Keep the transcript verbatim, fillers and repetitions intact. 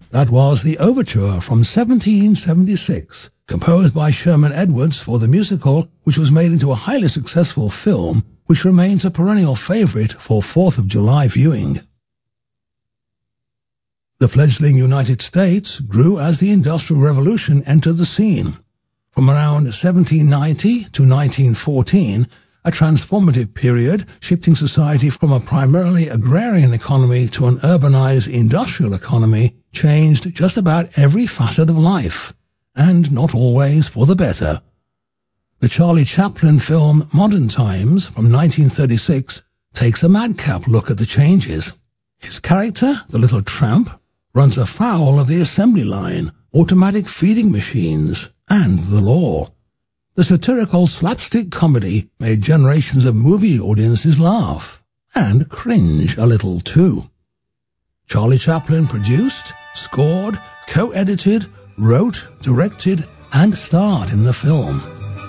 That was the Overture from seventeen seventy-six, composed by Sherman Edwards for the musical, which was made into a highly successful film, which remains a perennial favorite for fourth of July viewing. The fledgling United States grew as the Industrial Revolution entered the scene. From around seventeen ninety to nineteen fourteen, a transformative period shifting society from a primarily agrarian economy to an urbanized industrial economy changed just about every facet of life, and not always for the better. The Charlie Chaplin film Modern Times from nineteen thirty-six takes a madcap look at the changes. His character, the little tramp, runs afoul of the assembly line, automatic feeding machines, and the law. The satirical slapstick comedy made generations of movie audiences laugh, and cringe a little too. Charlie Chaplin produced, scored, co-edited, wrote, directed, and starred in the film.